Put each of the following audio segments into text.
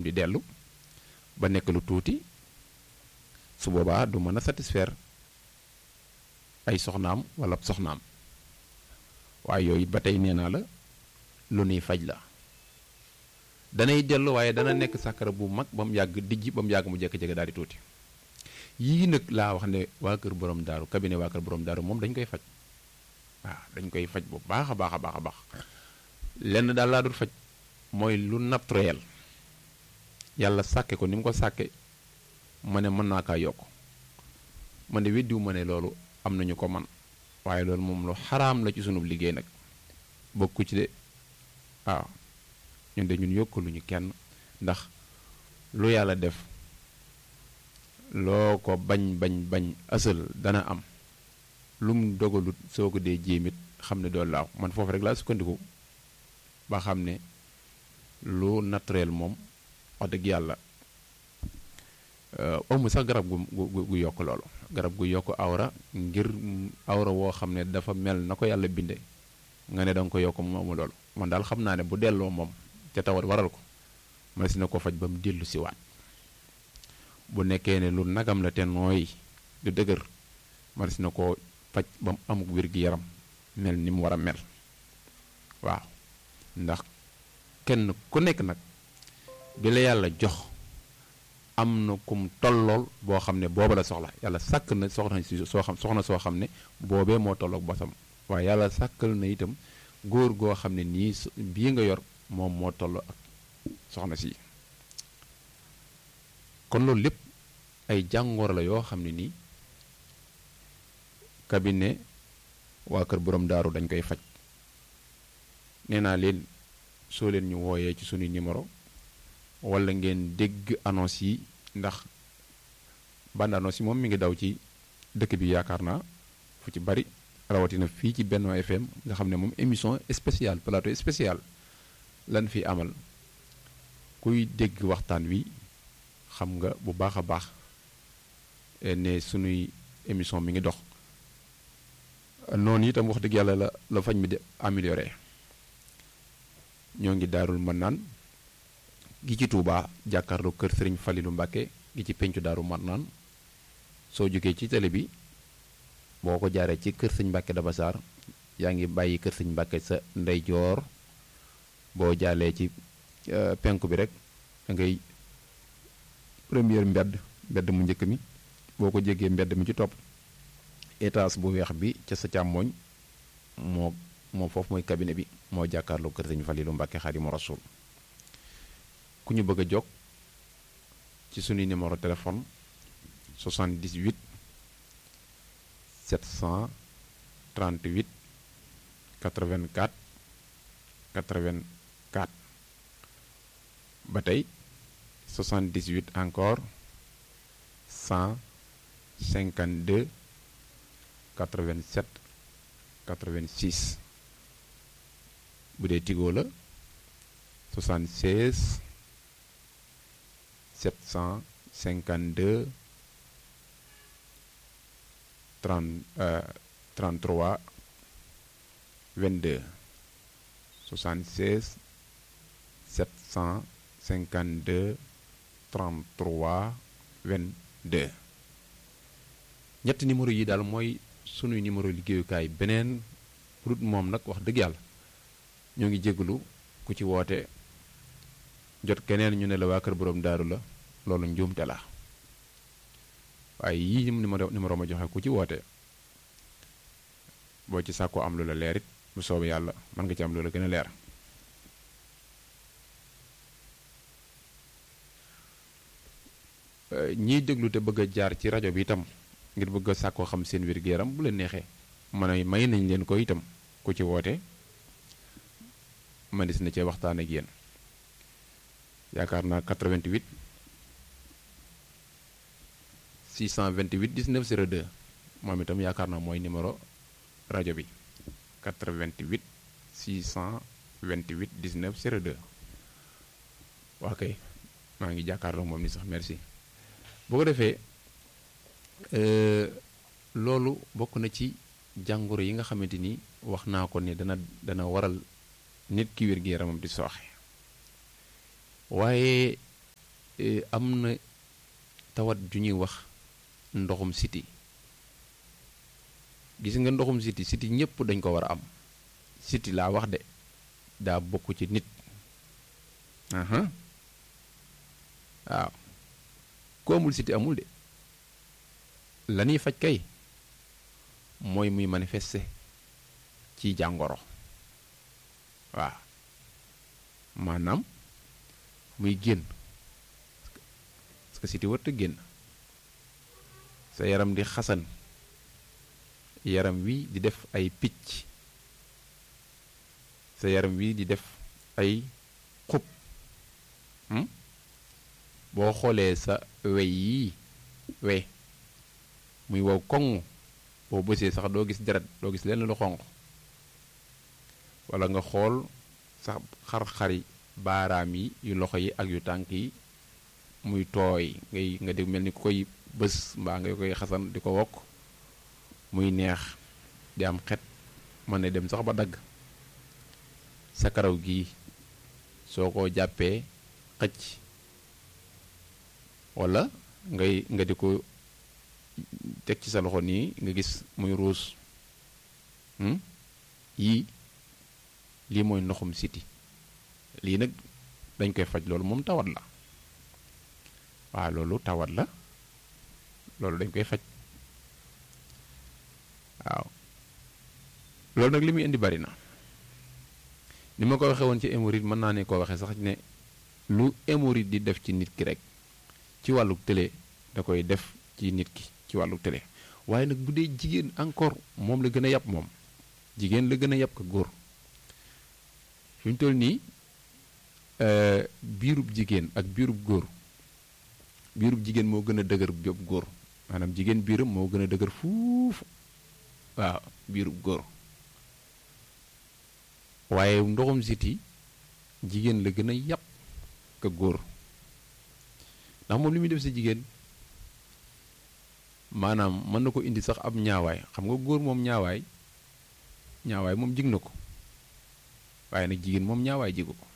di dellu ba nekk lu tuuti su boobaa du mën a satisfaire ay soxnaam wala soxnaam waaye yooyu ba tey nee naa la lu nuy faj la danay dellu waaye dana nekk sàkkara bu mag ba mu yàgg dijj ba mu yàgg mu jékki-jékki daal di tuuti yii nag laa wax ne waa kër borom daaru cabinet waa kër borom daaru moom dañ koy faj waaw dañ koy faj bu baax a baax a baax a baax lenn daal laa dul faj mooy lu naturel yàlla sàkke ko ni mu ko sàkke ma ne mën naa kaa yokk ma ne weddiwu ma ne loolu am nañu ko man waaye loolu moom lu xaraam la ci sunub liggéey nag bokku ci de waaw ñun de ñun yokkaluñu kenn ndax lu yàlla def loo ko bañ asal dana am lum dogalut soo ko dee jéemit xam ne doolu laaw man foofu rek laa sukkandiku ba xam ne lu naturel moom wax dëgg yàlla amu sax garab gu yokk loolu garab gu yokk awra ngir awra woo xam ne dafa mel na ko yàlla binde nga ne danga ko yokk moom amu loolu man daal xam naa ne bu delloo moom te tawat waral ko ma si na ko faj ba mu dellu si waat bu nekkee ne lu nagam la te nooy du dëgër ma si na ko faj ba mu amuk wér gi yaram mel ni mu war a mel waaw ndax kenn ku nekk nag bi la yàlla jox am na kum tollool boo xam ne booba la soxla yàlla sàkk na soxna soo xam ne boobee moo tolloog bosam waaye yàlla sàkkal na itam góor goo xam ne nii bii nga yor moom moo tolloo ak soxna si kon loolu lépp ay jàngoor la yoo xam ne nii cabinet waa kër borom daaru dañ koy faj nee naa leen soo leen ñu wooyee ci sunuy numéro wala ngeen dégg annonce yi ndax bande annonce yi moom mi ngi daw ci dëkk bi yaakaar naa fu ci bari rawatina fii ci Benno FM nga xam ne moom émission spéciale plateau spécial lan fi amal kuy dégg waxtaan wi xam nga bu baax a baax ne sunuy émission mi ngi dox noonu itam wax dëgg yàlla la fañ mi de amélioré ñoo ngi daarul Mannaan gi ci Touba jàkkaarloo kër Serigne Falilou Mbacke gi ci pencu daaru Mannaan soo jógee ci télé bi boo ko jaaree ci kër Serigne Mbacke Dabassar yaa ngi bàyyi kër Serigne Mbacke sa ndeyjoor boo jaalee ci penku bi rek da ngay première mbedd mu njëkk mi boo ko jégee mbedd mi ci topp étage bu weex bi ca sa càmmooñ moo foofu mooy cabinet bi moo jàkkaarloo kër Serigne Falilou Mbacke Xaadimu Rasuul ku ñu bëgg a jokk ci suñuy numéro téléphone 78 738 84 84 ba tey 78 encore 152 87 86 bu dee Tigo la 76 752 33 22 76 752 33 22 ñetti numéro yi daal mooy sunuy numéro liggéeyukaay beneen pour moom nag wax dëgg yàlla ñoo ngi jégalu ku ci woote jot keneen ñu ne la waa kër borom daaru la loolu njuumte la waaye yii numéro ma joxe ku ci woote boo ci sàkkoo am lu la leer it bu soobee yàlla mën nga ci am lu la gën a leer ñiy déglu te bëgg a jaar ci rajo bi itam ngir bëgg a sàkkoo xam seen wér-gu-yaram bu leen neexee may nañ leen ko itam ku ci woote manis na cee waxtaan ak yéen yaakaar naa 88 628 19 02 moom itam yaakaar naa mooy numéro rajo bi 88 628 19 02 waa kay maa ngi jàkkaarloo moom ni sax merci boo ko defee loolu bokk na ci jàngoro yi nga xamante ni wax naa ko ne dana waral nit ki wér-gi-yaramam di sooxe waaye am na tawat ju ñuy wax ndoxum siti. gis nga ndoxum siti ñëpp dañ ko war a am. siti laa wax de daa bokk ci nit. waaw ku amul siti amul de. la ñuy faj kay mooy muy manifester ci jàngoro. waaw maanaam muy génn parce que siti warta génn sa yaram di xasan, yaram wi di def ay picc, sa yaram wi di def ay xub. boo xoolee sa wey yii muy wow koŋ, boo bësee sax doo gis deret, doo gis lenn lu xonq. wala nga xool sax xar-xari baaraam yi yu loxo yi ak yu tànk yi muy tooy nga dégg mel ni ku koy bës mbaa nga koy xasan di ko wokk muy neex di am xet, mën na dem sax ba dagg. sa karaw gi soo ko jàppee xëcc wala nga di ko teg ci sa loxo nii nga gis muy ruus. lii mooy ndoxum siti. lii nag dañ koy faj, loolu moom tawat la. waaw loolu tawat la, loolu dañ koy faj. waaw loolu nag li muy indi bari na. ni ma ko waxee woon ci hémorroïde mën naa ne koo waxee sax ne lu hémorroïde di def ci nit ki rek ci wàllu télé da koy def ci nit ki ci wàllu télé. waaye nag bu dee jigéen encore moom la gën a yàpp, moom jigéen la gën a yàpp ko góor. fi mu toll nii biirub jigéen ak biirub góor, biirub jigéen moo gën a dëgër biirub góor, maanaam jigéen biiram moo gën a dëgër fuufu waaw biirub góor. waaye ndoxum siti jigéen la gën a yàpp ka góor, ndax moom li muy def si jigéen maanaam mën na ko indi sax ab ñaawaay. xam nga góor moom ñaawaay moom jig na ko, waaye nag jigéen moom ñaawaay jigu ko.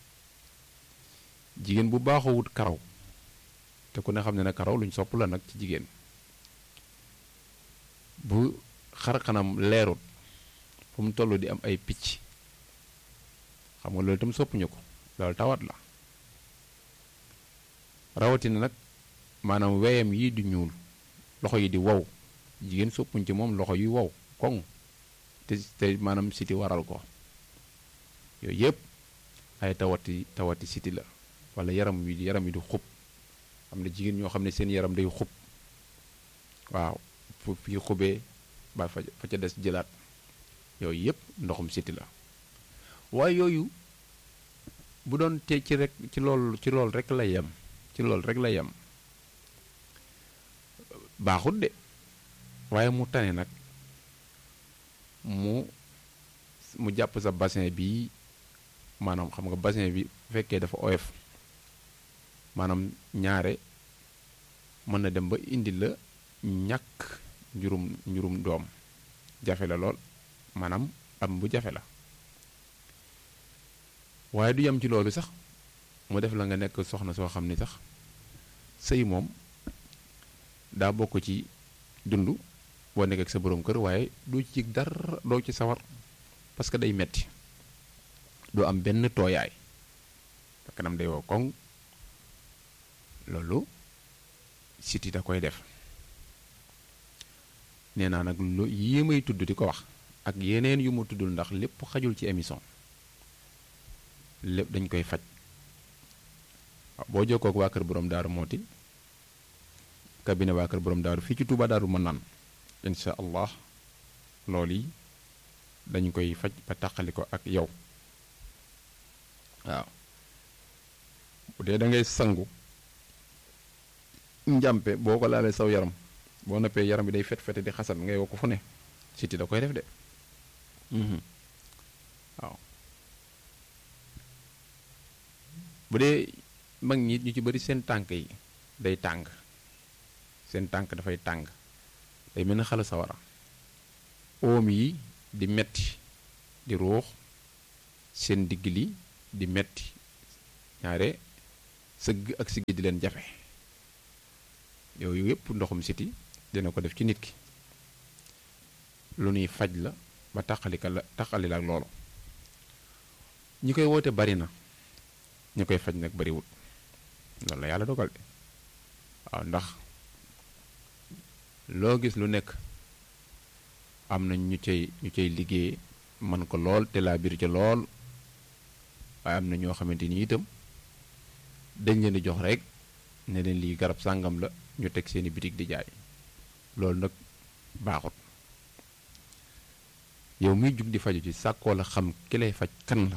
jigéen bu baaxoo wut karaw, te ku ne xam ne ne karaw luñ sopp la nag ci jigéen, bu xar kanam leerut fu mu toll di am ay picc, xam nga loolu itam soppuñu ko, loolu tawat la. rawatina nag maanaam weyam yi di ñuul, loxo yi di wow, jigéen soppuñ ci moom loxo yu wow koŋ te maanaam siti waral ko. yooyu yëpp ay tawati siti la. wala yaram yi di xub. am na jigéen ñoo xam ne seen yaram day xub, waaw fu fii xubee ba fa ca des jëlaat. yooyu yëpp ndoxum siti la. waaye yooyu bu doon te ci lool rek la yem, baaxut de. waaye mu tane nag mu jàpp sa bassin bi, maanaam xam nga bassin bi bu fekkee dafa oyof, maanaam ñaare mën na dem ba indi la ñàkk njurum doom, jafe la lool, maanaam am bu jafe la. waaye du yem ci loolu sax, mu def la nga nekk soxna soo xam ni sax sëy moom daa bokk ci dund boo nekk ak sa borom kër, waaye doo ci dara, doo ci sawar parce que day metti, doo am benn tooyaay, kanam day wow koŋ. loolu siti da koy def. nee naa nag lu yi may tudd di ko wax ak yeneen yu ma tuddul, ndax lépp xajul ci émission, lépp dañ koy faj. waaw boo jokkoo ak waa kër borom daaru mooti, cabinet waa kër borom daaru fii ci Touba Daaru Manaan, insha allah loolu yi dañ koy faj ba tàqali ko ak yow. waaw bu dee da ngay sangu njàmpe, boo ko laalee saw yaram, boo noppee yaram bi day fet di xasan, ngay woo ko fu ne, siti da koy def de. waaw bu dee mag ñi ñu ci bari seen tànk yi day tàng, seen tànk dafay tàng, day mel ni xala sawara, oom yi di metti di ruux, seen digg li di metti, ñaare sëgg ak siggi di leen jafe yooyu yëpp ndoxum siti dina ko def ci nit ki lu nuy faj la ba taqali la ak loolu ñi koy woote bari na ñi koy faj nag bariwul loolu la yàlla dogal de waaw ndax loo gis lu nekk am na ñu cay liggéey man ko lool te laa biir ca lool waaye am na ñoo xamante ni itam dañ leen di jox rek ne leen lii garab sàngam la ñu teg seeni bitig di jaay loolu nag baaxut yow muy jug di faju ci sàkkoo la xam ki lay faj kan la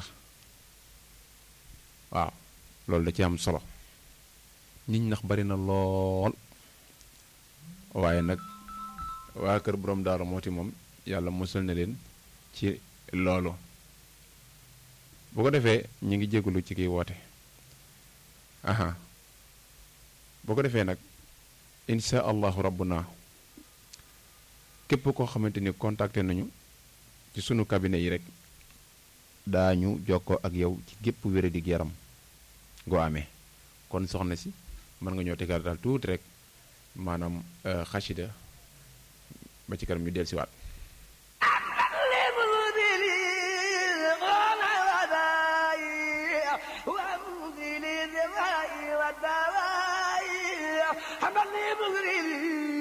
waaw loolu da ci am solo nit ñi ndax bari na lool waaye nag waa kër borom Daaru Muxti moom yàlla musal na leen ci loolu bu ko defee ñu ngi jégalu ci kiy woote aha boo ko defee nag insha allahu rabbuna képp koo xamante ni contacté nañu ci sunu cabinet yi rek daañu jokkoo ak yow ci gépp wéradig yaram goo amee kon soxna si mën nga ñoo tegal daal tuuti rek maanaam xasida ba ci kanam ñu del siwaat والدواء حمل لي مغري